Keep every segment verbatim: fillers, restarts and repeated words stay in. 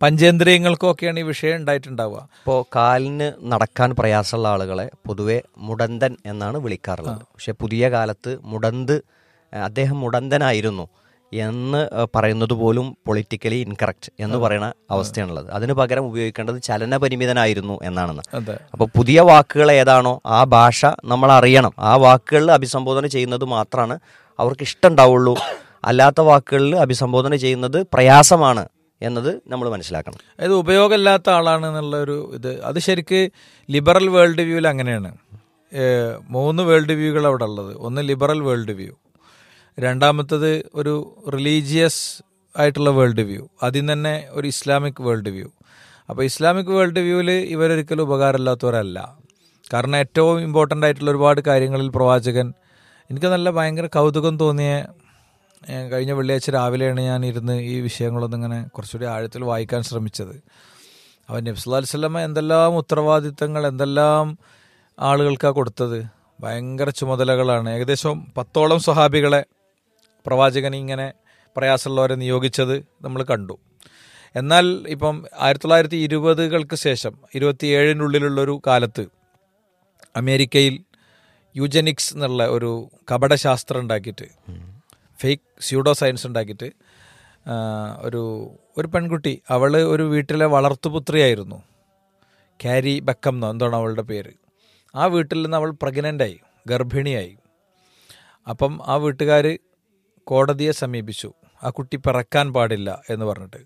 പഞ്ചേന്ദ്രിയങ്ങൾക്കും ഒക്കെയാണ് ഈ വിഷയം ഉണ്ടായിട്ടുണ്ടാവുക. ഇപ്പോൾ കാലിന് നടക്കാൻ പ്രയാസമുള്ള ആളുകളെ പൊതുവെ മുടന്തൻ എന്നാണ് വിളിക്കാറുള്ളത്. പക്ഷെ പുതിയ കാലത്ത് മുടന്ത് അദ്ദേഹം മുടന്തനായിരുന്നു എന്ന് പറയുന്നത് പോലും പൊളിറ്റിക്കലി ഇൻകറക്റ്റ് എന്ന് പറയുന്ന അവസ്ഥയാണുള്ളത്. അതിന് പകരം ഉപയോഗിക്കേണ്ടത് ചലനപരിമിതനായിരുന്നു എന്നാണെന്ന്. അപ്പോൾ പുതിയ വാക്കുകൾ ഏതാണോ ആ ഭാഷ നമ്മൾ അറിയണം. ആ വാക്കുകളിൽ അഭിസംബോധന ചെയ്യുന്നത് മാത്രമാണ് അവർക്ക് ഇഷ്ടമുണ്ടാവുള്ളൂ. അല്ലാത്ത വാക്കുകളിൽ അഭിസംബോധന ചെയ്യുന്നത് പ്രയാസമാണ് എന്നത് നമ്മൾ മനസ്സിലാക്കണം. അതായത് ഉപയോഗമില്ലാത്ത ആളാണ് എന്നുള്ള ഒരു ഇത്, അത് ശരിക്ക് ലിബറൽ വേൾഡ് വ്യൂവിൽ അങ്ങനെയാണ്. മൂന്ന് വേൾഡ് വ്യൂകൾ അവിടെ ഉള്ളത്. ഒന്ന് ലിബറൽ വേൾഡ് വ്യൂ, രണ്ടാമത്തത് ഒരു റിലീജിയസ് ആയിട്ടുള്ള വേൾഡ് വ്യൂ, അതിൽ തന്നെ ഒരു ഇസ്ലാമിക് വേൾഡ് വ്യൂ. അപ്പോൾ ഇസ്ലാമിക് വേൾഡ് വ്യൂവിൽ ഇവരൊരിക്കലും ഉപകാരമില്ലാത്തവരല്ല. കാരണം ഏറ്റവും ഇമ്പോർട്ടൻ്റ് ആയിട്ടുള്ള ഒരുപാട് കാര്യങ്ങളിൽ പ്രവാചകൻ, എനിക്ക് നല്ല ഭയങ്കര കൗതുകം തോന്നിയ, കഴിഞ്ഞ വെള്ളിയാഴ്ച രാവിലെയാണ് ഞാൻ ഇരുന്ന് ഈ വിഷയങ്ങളൊന്നും ഇങ്ങനെ കുറച്ചുകൂടി ആഴത്തിൽ വായിക്കാൻ ശ്രമിച്ചത്. അവൻ നബി സല്ലല്ലാഹു അലൈഹി വസല്ലമ എന്തെല്ലാം ഉത്തരവാദിത്തങ്ങൾ എന്തെല്ലാം ആളുകൾക്കാണ് കൊടുത്തത്. ഭയങ്കര ചുമതലകളാണ്. ഏകദേശം പത്തോളം സ്വഹാബികളെ പ്രവാചകൻ ഇങ്ങനെ പ്രയാസമുള്ളവരെ നിയോഗിച്ചത് നമ്മൾ കണ്ടു. എന്നാൽ ഇപ്പം ആയിരത്തി തൊള്ളായിരത്തി ഇരുപതുകൾക്ക് ശേഷം ഇരുപത്തിയേഴിനുള്ളിലുള്ളൊരു കാലത്ത് അമേരിക്കയിൽ യൂജനിക്സ് എന്നുള്ള ഒരു കപടശാസ്ത്രം ഉണ്ടാക്കിയിട്ട്, ഫേക്ക് സ്യൂഡോ സയൻസ് ഉണ്ടാക്കിയിട്ട് ഒരു ഒരു പെൺകുട്ടി, അവൾ ഒരു വീട്ടിലെ വളർത്തുപുത്രിയായിരുന്നു, കാരി ബക്കം എന്നോ എന്താണ് അവളുടെ പേര്. ആ വീട്ടിൽ നിന്ന് അവൾ പ്രഗ്നൻ്റായി, ഗർഭിണിയായി. അപ്പം ആ വീട്ടുകാർ കോടതിയെ സമീപിച്ചു, ആ കുട്ടി പിറക്കാൻ പാടില്ല എന്ന് പറഞ്ഞിട്ട്.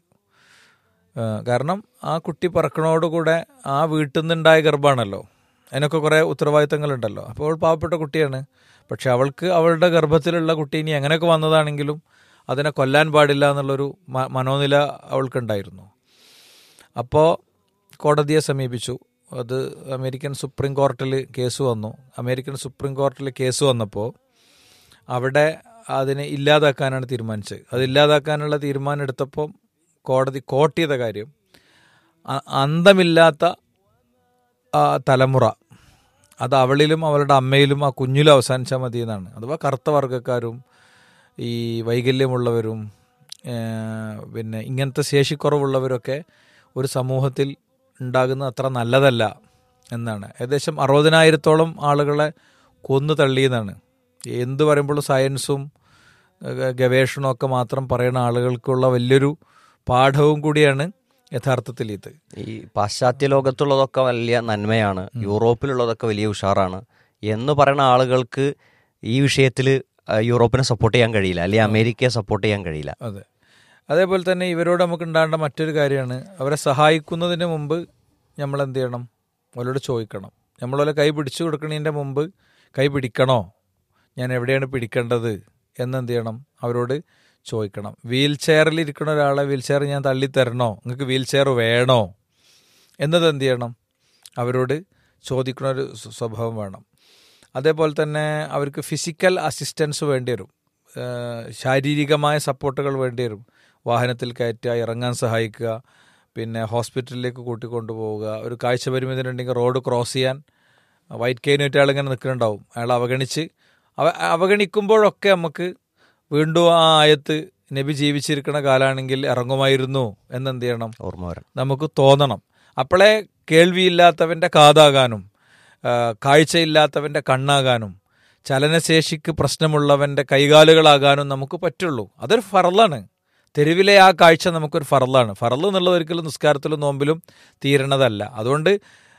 കാരണം ആ കുട്ടി പിറക്കണോടുകൂടെ ആ വീട്ടിൽ നിന്നുണ്ടായ ഗർഭമാണല്ലോ, അതിനൊക്കെ കുറേ ഉത്തരവാദിത്തങ്ങളുണ്ടല്ലോ. അപ്പോൾ അവൾ പാവപ്പെട്ട കുട്ടിയാണ്. പക്ഷെ അവൾക്ക് അവളുടെ ഗർഭത്തിലുള്ള കുട്ടി ഇനി എങ്ങനെയൊക്കെ വന്നതാണെങ്കിലും അതിനെ കൊല്ലാൻ പാടില്ല എന്നുള്ളൊരു മനോനില അവൾക്കുണ്ടായിരുന്നു. അപ്പോൾ കോടതിയെ സമീപിച്ചു. അത് അമേരിക്കൻ സുപ്രീം കോർട്ടിൽ കേസ് വന്നു. അമേരിക്കൻ സുപ്രീം കോർട്ടിൽ കേസ് വന്നപ്പോൾ അവിടെ അതിനെ ഇല്ലാതാക്കാനാണ് തീരുമാനിച്ചത്. അത് ഇല്ലാതാക്കാനുള്ള തീരുമാനം എടുത്തപ്പോൾ കോടതി കോട്ട് ചെയ്ത കാര്യം, അന്തമില്ലാത്ത ആ തലമുറ അത് അവളിലും അവളുടെ അമ്മയിലും ആ കുഞ്ഞിലും അവസാനിച്ചാൽ മതി എന്നാണ്. അഥവാ കറുത്ത വർഗ്ഗക്കാരും ഈ വൈകല്യമുള്ളവരും പിന്നെ ഇങ്ങനത്തെ ശേഷിക്കുറവുള്ളവരൊക്കെ ഒരു സമൂഹത്തിൽ ഉണ്ടാകുന്നത് അത്ര നല്ലതല്ല എന്നാണ്. ഏകദേശം അറുപതിനായിരത്തോളം ആളുകളെ കൊന്നു തള്ളിയെന്നാണ്. എന്ത് പറയുമ്പോഴും സയൻസും ഗവേഷണവും ഒക്കെ മാത്രം പറയുന്ന ആളുകൾക്കുള്ള വലിയൊരു പാഠവും കൂടിയാണ് യഥാർത്ഥത്തിൽ ഇത്. ഈ പാശ്ചാത്യ ലോകത്തുള്ളതൊക്കെ വലിയ നന്മയാണ്, യൂറോപ്പിലുള്ളതൊക്കെ വലിയ ഉഷാറാണ് എന്ന് പറയുന്ന ആളുകൾക്ക് ഈ വിഷയത്തിൽ യൂറോപ്പിനെ സപ്പോർട്ട് ചെയ്യാൻ കഴിയില്ല, അല്ലെങ്കിൽ അമേരിക്കയെ സപ്പോർട്ട് ചെയ്യാൻ കഴിയില്ല. അതെ. അതേപോലെ തന്നെ ഇവരോട് നമുക്ക് ഉണ്ടാകേണ്ട മറ്റൊരു കാര്യമാണ്, അവരെ സഹായിക്കുന്നതിന് മുമ്പ് നമ്മൾ എന്ത് ചെയ്യണം, അവരോട് ചോദിക്കണം. നമ്മളോലെ കൈ പിടിച്ചു കൊടുക്കുന്നതിൻ്റെ മുമ്പ് കൈ പിടിക്കണോ, ഞാൻ എവിടെയാണ് പിടിക്കേണ്ടത് എന്നെന്ത് ചെയ്യണം, അവരോട് ചോദിക്കണം. വീൽ ചെയറിൽ ഇരിക്കുന്ന ഒരാളെ വീൽ ചെയർ ഞാൻ തള്ളിത്തരണോ, നിങ്ങൾക്ക് വീൽ ചെയർ വേണോ എന്നത് എന്ത് ചെയ്യണം, അവരോട് ചോദിക്കുന്ന ഒരു സ്വഭാവം വേണം. അതേപോലെ തന്നെ അവർക്ക് ഫിസിക്കൽ അസിസ്റ്റൻസ് വേണ്ടി വരും, ശാരീരികമായ സപ്പോർട്ടുകൾ വേണ്ടി വരും. വാഹനത്തിൽ കയറ്റുക, ഇറങ്ങാൻ സഹായിക്കുക, പിന്നെ ഹോസ്പിറ്റലിലേക്ക് കൂട്ടിക്കൊണ്ടു പോവുക. ഒരു കാഴ്ച പരിമിതിയുണ്ടെങ്കിൽ റോഡ് ക്രോസ് ചെയ്യാൻ വൈറ്റ് കെയിനായിട്ട് അയാളിങ്ങനെ നിൽക്കുന്നുണ്ടാവും, അയാൾ അവഗണിച്ച് അവ അവഗണിക്കുമ്പോഴൊക്കെ നമുക്ക് വീണ്ടും ആ ആയത്ത് നബി ജീവിച്ചിരിക്കുന്ന കാലാണെങ്കിൽ ഇറങ്ങുമായിരുന്നു എന്നെന്ത് ചെയ്യണം, ഓർമ്മ വരണം, നമുക്ക് തോന്നണം. അപ്പോഴേ കേൾവിയില്ലാത്തവൻ്റെ കാതാകാനും കാഴ്ചയില്ലാത്തവൻ്റെ കണ്ണാകാനും ചലനശേഷിക്ക് പ്രശ്നമുള്ളവൻ്റെ കൈകാലുകളാകാനും നമുക്ക് പറ്റുള്ളൂ. അതൊരു ഫറലാണ്. തെരുവിലെ ആ കാഴ്ച നമുക്കൊരു ഫറലാണ്. ഫറൽ എന്നുള്ളത് ഒരിക്കലും നിസ്കാരത്തിലും നോമ്പിലും തീരണതല്ല. അതുകൊണ്ട്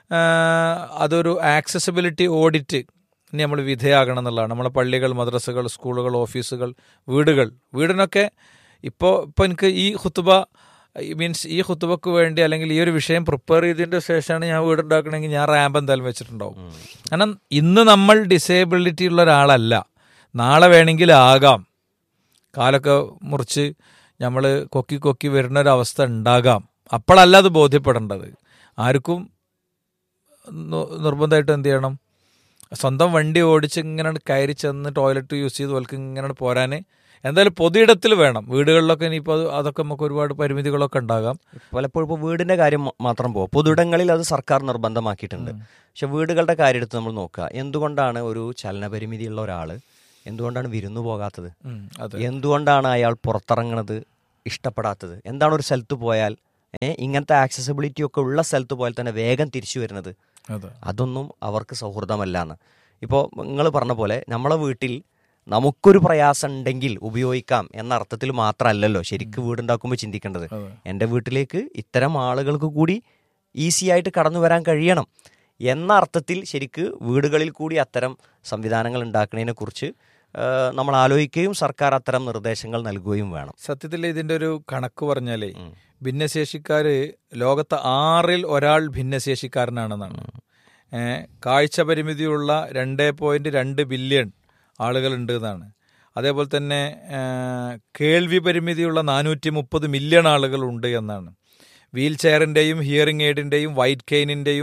അതൊരു ആക്സസിബിലിറ്റി ഓഡിറ്റ് ഇനി നമ്മൾ വിധേയമാകണം എന്നുള്ളതാണ്. നമ്മളെ പള്ളികൾ, മദ്രസകൾ, സ്കൂളുകൾ, ഓഫീസുകൾ, വീടുകൾ, വീടിനൊക്കെ ഇപ്പോൾ ഇപ്പോൾ എനിക്ക് ഈ ഖുത്ബ മീൻസ് ഈ ഖുത്ബക്ക് വേണ്ടി അല്ലെങ്കിൽ ഈ ഒരു വിഷയം പ്രിപ്പയർ ചെയ്തതിൻ്റെ ശേഷമാണ് ഞാൻ വീടുണ്ടാക്കണമെങ്കിൽ ഞാൻ റാമ്പ് എന്തായാലും വെച്ചിട്ടുണ്ടാവും. കാരണം ഇന്ന് നമ്മൾ ഡിസേബിലിറ്റി ഉള്ള ഒരാളല്ല, നാളെ വേണമെങ്കിൽ ആകാം. കാലൊക്കെ മുറിച്ച് നമ്മൾ കൊക്കി കൊക്കി വരുന്നൊരവസ്ഥ ഉണ്ടാകാം. അപ്പോഴല്ല അത് ബോധ്യപ്പെടേണ്ടത്. ആർക്കും നിർബന്ധമായിട്ട് എന്ത് ചെയ്യണം, സ്വന്തം വണ്ടി ഓടിച്ച് ഇങ്ങനെ കയറി ചെന്ന് ടോയ്ലറ്റ് യൂസ് ചെയ്ത് പോൽക്ക് ഇങ്ങനെ പോരാൻ എന്തായാലും പൊതുയിടത്തിൽ വേണം. വീടുകളിലൊക്കെ ഇനിയിപ്പോൾ അത് അതൊക്കെ നമുക്ക് ഒരുപാട് പരിമിതികളൊക്കെ ഉണ്ടാകാം. പലപ്പോഴും ഇപ്പോൾ വീടിൻ്റെ കാര്യം മാത്രം പോകും, പൊതുയിടങ്ങളിൽ അത് സർക്കാർ നിർബന്ധമാക്കിയിട്ടുണ്ട്. പക്ഷെ വീടുകളുടെ കാര്യം എടുത്ത് നമ്മൾ നോക്കുക, എന്തുകൊണ്ടാണ് ഒരു ചലനപരിമിതിയുള്ള ഒരാൾ എന്തുകൊണ്ടാണ് വിരുന്നു പോകാത്തത്, എന്തുകൊണ്ടാണ് അയാൾ പുറത്തിറങ്ങുന്നത് ഇഷ്ടപ്പെടാത്തത്, എന്താണ് ഒരു സ്ഥലത്ത് പോയാൽ ഏഹ് ഇങ്ങനത്തെ ആക്സസിബിലിറ്റി ഒക്കെ ഉള്ള സ്ഥലത്ത് പോലെ തന്നെ വേഗം തിരിച്ചു വരുന്നത്, അതൊന്നും അവർക്ക് സൗഹൃദമല്ല എന്ന്. ഇപ്പോൾ നിങ്ങൾ പറഞ്ഞ പോലെ നമ്മളെ വീട്ടിൽ നമുക്കൊരു പ്രയാസം ഉണ്ടെങ്കിൽ ഉപയോഗിക്കാം എന്ന അർത്ഥത്തിൽ മാത്രമല്ലല്ലോ ശരിക്കും വീടുണ്ടാക്കുമ്പോൾ ചിന്തിക്കേണ്ടത്. എൻ്റെ വീട്ടിലേക്ക് ഇത്തരം ആളുകൾക്ക് കൂടി ഈസി ആയിട്ട് കടന്നു വരാൻ കഴിയണം എന്ന അർത്ഥത്തിൽ ശരിക്ക് വീടുകളിൽ കൂടി അത്തരം സംവിധാനങ്ങൾ ഉണ്ടാക്കുന്നതിനെ കുറിച്ച് നമ്മൾ ആലോചിക്കുകയും സർക്കാർ അത്തരം നിർദ്ദേശങ്ങൾ നൽകുകയും വേണം. സത്യത്തിൽ ഇതിൻ്റെ ഒരു കണക്ക് പറഞ്ഞാലേ ഭിന്നശേഷിക്കാര് ലോകത്ത് ആറിൽ ഒരാൾ ഭിന്നശേഷിക്കാരനാണെന്നാണ്. കാഴ്ച പരിമിതിയുള്ള രണ്ട് പോയിന്റ് രണ്ട് ബില്യൺ ആളുകളുണ്ട് എന്നാണ്. അതേപോലെ തന്നെ കേൾവി പരിമിതിയുള്ള നാനൂറ്റി മുപ്പത് മില്യൺ ആളുകളുണ്ട് എന്നാണ്. വീൽ ചെയറിൻ്റെയും ഹിയറിംഗ് എയ്ഡിൻ്റെയും വൈറ്റ് കെയിനിൻ്റെയും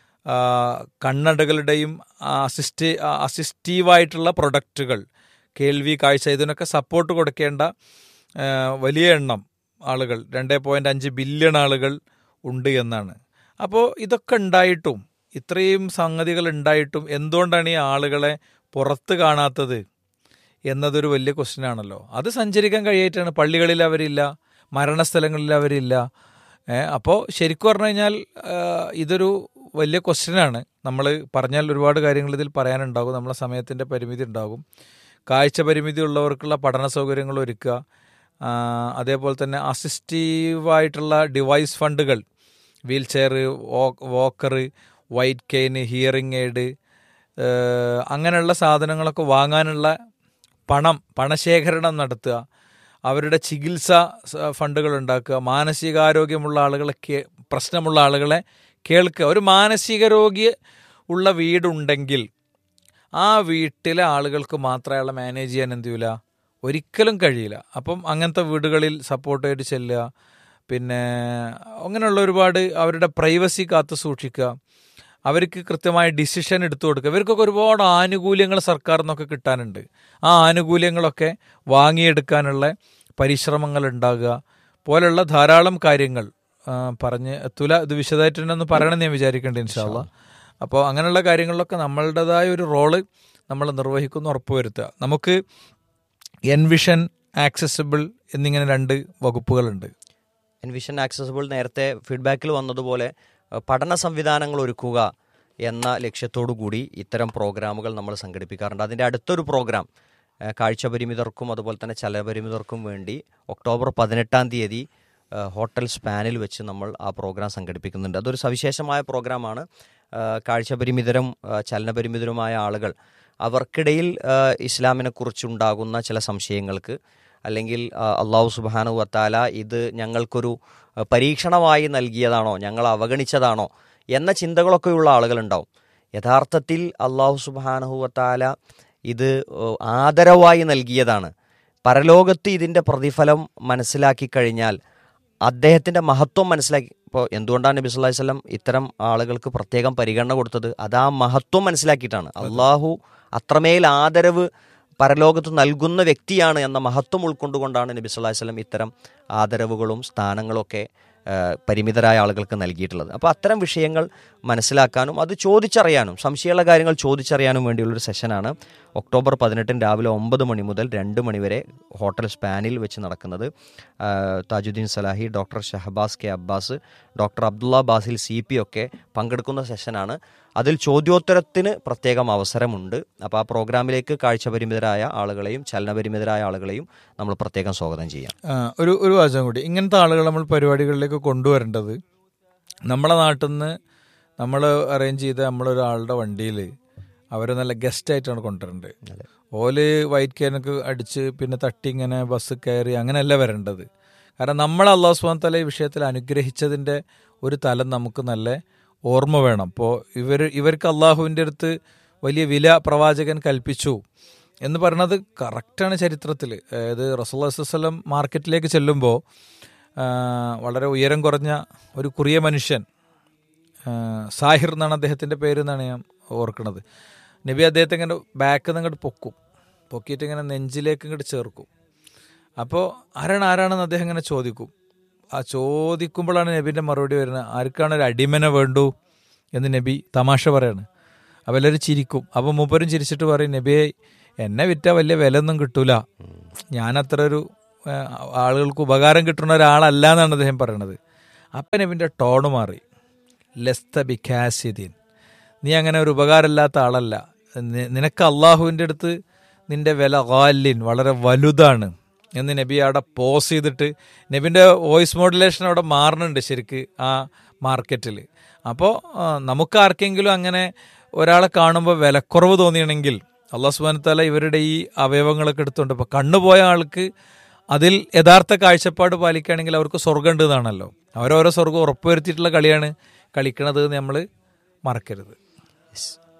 കണ്ണടകളുടെയും അസിസ്റ്റ് അസിസ്റ്റീവായിട്ടുള്ള പ്രൊഡക്റ്റുകൾ, കേൾവി, കാഴ്ച, ഇതിനൊക്കെ സപ്പോർട്ട് കൊടുക്കേണ്ട വലിയ എണ്ണം ആളുകൾ, രണ്ട് പോയിൻ്റ് അഞ്ച് ബില്യൺ ആളുകൾ ഉണ്ട് എന്നാണ്. അപ്പോൾ ഇതൊക്കെ ഉണ്ടായിട്ടും, ഇത്രയും സംഗതികൾ ഉണ്ടായിട്ടും എന്തുകൊണ്ടാണ് ഈ ആളുകളെ പുറത്ത് കാണാത്തത് എന്നതൊരു വലിയ ക്വസ്റ്റ്യൻ ആണല്ലോ. അത് സഞ്ചരിക്കാൻ കഴിയായിട്ടാണ്. പള്ളികളിൽ അവരില്ല, മരണസ്ഥലങ്ങളിൽ അവരില്ല. അപ്പോൾ ശരിക്കും പറഞ്ഞു കഴിഞ്ഞാൽ ഇതൊരു വലിയ ക്വസ്റ്റ്യനാണ്. നമ്മൾ പറഞ്ഞാൽ ഒരുപാട് കാര്യങ്ങൾ ഇതിൽ പറയാനുണ്ടാകും, നമ്മളെ സമയത്തിൻ്റെ പരിമിതി ഉണ്ടാകും. കാഴ്ച പരിമിതി ഉള്ളവർക്കുള്ള പഠന സൗകര്യങ്ങൾ ഒരുക്കുക, അതേപോലെ തന്നെ അസിസ്റ്റീവായിട്ടുള്ള ഡിവൈസ് ഫണ്ടുകൾ, wheel chair, Walker, white കെയിന്, hearing aid, അങ്ങനെയുള്ള സാധനങ്ങളൊക്കെ വാങ്ങാനുള്ള പണം പണശേഖരണം നടത്തുക, അവരുടെ ചികിത്സ ഫണ്ടുകൾ ഉണ്ടാക്കുക, മാനസികാരോഗ്യമുള്ള ആളുകളെ പ്രശ്നമുള്ള ആളുകളെ കേൾക്കുക. ഒരു മാനസിക രോഗി ഉള്ള വീടുണ്ടെങ്കിൽ ആ വീട്ടിലെ ആളുകൾക്ക് മാത്രമേ അയാളെ മാനേജ് ചെയ്യാൻ എന്ത് ചെയ്യില്ല, ഒരിക്കലും കഴിയില്ല. അപ്പം അങ്ങനത്തെ വീടുകളിൽ സപ്പോർട്ടായിട്ട് ചെല്ലുക, പിന്നെ അങ്ങനെയുള്ള ഒരുപാട് അവരുടെ പ്രൈവസി കാത്തു സൂക്ഷിക്കുക, അവർക്ക് കൃത്യമായ ഡിസിഷൻ എടുത്തു കൊടുക്കുക. ഇവർക്കൊക്കെ ഒരുപാട് ആനുകൂല്യങ്ങൾ സർക്കാരിൽ നിന്നൊക്കെ കിട്ടാനുണ്ട്. ആ ആനുകൂല്യങ്ങളൊക്കെ വാങ്ങിയെടുക്കാനുള്ള പരിശ്രമങ്ങൾ ഉണ്ടാകുക പോലുള്ള ധാരാളം കാര്യങ്ങൾ പറഞ്ഞ് എത്തൂല. ഇത് വിശദമായിട്ട് തന്നെ ഒന്ന് പറയണമെന്ന് ഞാൻ വിചാരിക്കേണ്ടത് ഇൻഷാ അല്ലാ. അപ്പോൾ അങ്ങനെയുള്ള കാര്യങ്ങളിലൊക്കെ നമ്മളുടേതായ ഒരു റോള് നമ്മൾ നിർവഹിക്കുന്ന ഉറപ്പുവരുത്തുക. നമുക്ക് എൻവിഷൻ, ആക്സസിബിൾ എന്നിങ്ങനെ രണ്ട് വകുപ്പുകളുണ്ട്. എൻവിഷൻ, ആക്സസിബിൾ നേരത്തെ ഫീഡ്ബാക്കിൽ വന്നതുപോലെ പഠന സംവിധാനങ്ങൾ ഒരുക്കുക എന്ന ലക്ഷ്യത്തോടു കൂടി ഇത്തരം പ്രോഗ്രാമുകൾ നമ്മൾ സംഘടിപ്പിക്കാറുണ്ട്. അതിൻ്റെ അടുത്തൊരു പ്രോഗ്രാം കാഴ്ച പരിമിതർക്കും അതുപോലെ തന്നെ ചലനപരിമിതർക്കും വേണ്ടി ഒക്ടോബർ പതിനെട്ടാം തീയതി ഹോട്ടൽ സ്പാനിൽ വെച്ച് നമ്മൾ ആ പ്രോഗ്രാം സംഘടിപ്പിക്കുന്നുണ്ട്. അതൊരു സവിശേഷമായ പ്രോഗ്രാമാണ്. കാഴ്ചപരിമിതരും ചലനപരിമിതരുമായ ആളുകൾ അവർക്കിടയിൽ ഇസ്ലാമിനെക്കുറിച്ചുണ്ടാകുന്ന ചില സംശയങ്ങൾക്ക്, അല്ലെങ്കിൽ അള്ളാഹു സുബ്ഹാനഹു വ തആല ഇത് ഞങ്ങൾക്കൊരു പരീക്ഷണമായി നൽകിയതാണോ, ഞങ്ങൾ അവഗണിച്ചതാണോ എന്ന ചിന്തകളൊക്കെയുള്ള ആളുകളുണ്ടാവും. യഥാർത്ഥത്തിൽ അള്ളാഹു സുബ്ഹാനഹു വ തആല ഇത് ആദരവായി നൽകിയതാണ്. പരലോകത്ത് ഇതിൻ്റെ പ്രതിഫലം മനസ്സിലാക്കി കഴിഞ്ഞാൽ അദ്ദേഹത്തിൻ്റെ മഹത്വം മനസ്സിലാക്കി. ഇപ്പോൾ എന്തുകൊണ്ടാണ് നബി സല്ലല്ലാഹു അലൈഹി വസല്ലം ഇത്തരം ആളുകൾക്ക് പ്രത്യേകം പരിഗണന കൊടുത്തത്? അത് ആ മഹത്വം മനസ്സിലാക്കിയിട്ടാണ്. അള്ളാഹു അത്രമേൽ ആദരവ് പരലോകത്ത് നൽകുന്ന വ്യക്തിയാണ് എന്ന മഹത്വം ഉൾക്കൊണ്ടുകൊണ്ടാണ് നബി സല്ലല്ലാഹു അലൈഹി വസല്ലം ഇത്തരം ആദരവുകളും സ്ഥാനങ്ങളൊക്കെ പരിമിതരായ ആളുകൾക്ക് നൽകിയിട്ടുള്ളത്. അപ്പോൾ അത്തരം വിഷയങ്ങൾ മനസ്സിലാക്കാനും അത് ചോദിച്ചറിയാനും, സംശയമുള്ള കാര്യങ്ങൾ ചോദിച്ചറിയാനും വേണ്ടിയുള്ളൊരു സെഷനാണ് ഒക്ടോബർ പതിനെട്ടിന് രാവിലെ ഒമ്പത് മണി മുതൽ രണ്ട് മണി വരെ ഹോട്ടൽ സ്പാനിൽ വെച്ച് നടക്കുന്നത്. Thajudheen Salahi, doctor Shahbaz K Abbas, doctor Abdulla Basil C P ഒക്കെ പങ്കെടുക്കുന്ന സെഷനാണ്. അതിൽ ചോദ്യോത്തരത്തിന് പ്രത്യേകം അവസരമുണ്ട്. അപ്പോൾ ആ പ്രോഗ്രാമിലേക്ക് കാഴ്ചപരിമിതരായ ആളുകളെയും ചലനപരിമിതരായ ആളുകളെയും നമ്മൾ പ്രത്യേകം സ്വാഗതം ചെയ്യാം. ഒരു ഒരു വാചകം കൂടി, ഇങ്ങനത്തെ ആളുകൾ നമ്മൾ പരിപാടികളിലേക്ക് കൊണ്ടുവരേണ്ടത്, നമ്മളെ നാട്ടിൽ നിന്ന് നമ്മൾ അറേഞ്ച് ചെയ്ത നമ്മളൊരാളുടെ വണ്ടിയിൽ അവർ നല്ല ഗസ്റ്റായിട്ടാണ് കൊണ്ടുവരേണ്ടത്. ഓല് വൈറ്റ് ക്യാനൊക്കെ അടിച്ച് പിന്നെ തട്ടി ഇങ്ങനെ ബസ് കയറി അങ്ങനെയല്ല വരേണ്ടത്. കാരണം നമ്മൾ അല്ലാഹു സുബ്ഹാനഹു വ തആല ഈ വിഷയത്തിൽ അനുഗ്രഹിച്ചതിൻ്റെ ഒരു തലം നമുക്ക് നല്ല ഓർമ്മ വേണം. അപ്പോൾ ഇവർ ഇവർക്ക് അള്ളാഹുവിൻ്റെ അടുത്ത് വലിയ വില പ്രവാചകൻ കൽപ്പിച്ചു എന്ന് പറയുന്നത് കറക്റ്റാണ് ചരിത്രത്തിൽ. അതായത് റസൂലുള്ളാഹി സ്വല്ലല്ലാഹു അലൈഹി വസല്ലം മാർക്കറ്റിലേക്ക് ചെല്ലുമ്പോൾ വളരെ ഉയരം കുറഞ്ഞ ഒരു കുറിയ മനുഷ്യൻ, സാഹിർ എന്നാണ് അദ്ദേഹത്തിൻ്റെ പേര് എന്നാണ് ഞാൻ ഓർക്കുന്നത്. നബി അദ്ദേഹത്തെ ഇങ്ങനെ ബാക്കിൽ നിന്ന് ഇങ്ങോട്ട് പൊക്കും, പൊക്കിയിട്ട് ഇങ്ങനെ നെഞ്ചിലേക്ക് ഇങ്ങോട്ട് ചേർക്കും. അപ്പോൾ ആരാണ് ആരാണെന്ന് അദ്ദേഹം ഇങ്ങനെ ചോദിക്കും. ആ ചോദിക്കുമ്പോഴാണ് നബീൻ്റെ മറുപടി വരുന്നത്, ആർക്കാണ് ഒരു അടിമനെ വേണ്ടു എന്ന് നബി തമാശ പറയാണ്. അപ്പോൾ എല്ലാവരും ചിരിക്കും. അപ്പോൾ മൂപ്പരും ചിരിച്ചിട്ട് പറയും, നബിയെ എന്നെ വിറ്റാൽ വലിയ വില ഒന്നും കിട്ടൂല, ഞാൻ അത്ര ഒരു ആളുകൾക്ക് ഉപകാരം കിട്ടുന്ന ഒരാളല്ല എന്നാണ് അദ്ദേഹം പറയണത്. അപ്പം നബിൻ്റെ ടോണ് മാറി. ലസ്ത ബിഖാസിദീൻ, നീ അങ്ങനെ ഒരു ഉപകാരമില്ലാത്ത ആളല്ല, നി- നിനക്ക് അള്ളാഹുവിൻ്റെ അടുത്ത് നിൻ്റെ വില ഗാലിൻ വളരെ വലുതാണ് എന്ന് നബി അവിടെ പോസ് ചെയ്തിട്ട് നബിൻ്റെ വോയിസ് മോഡുലേഷൻ അവിടെ മാറുന്നുണ്ട് ശരിക്ക് ആ മാർക്കറ്റിൽ. അപ്പോൾ നമുക്ക് ആർക്കെങ്കിലും അങ്ങനെ ഒരാളെ കാണുമ്പോൾ വിലക്കുറവ് തോന്നിയണമെങ്കിൽ അള്ളാഹു സുബ്ഹാനഹു വതആല ഇവരുടെ ഈ അവയവങ്ങളൊക്കെ എടുത്തുകൊണ്ട് ഇപ്പോൾ കണ്ണുപോയ ആൾക്ക് അതിൽ യഥാർത്ഥ കാഴ്ചപ്പാട് പാലിക്കുകയാണെങ്കിൽ അവർക്ക് സ്വർഗ്ഗം ഉണ്ട് എന്നാണല്ലോ. അവരോരോ സ്വർഗ്ഗം ഉറപ്പുവരുത്തിയിട്ടുള്ള കളിയാണ് കളിക്കണത് എന്ന് നമ്മൾ മറക്കരുത്. Yes.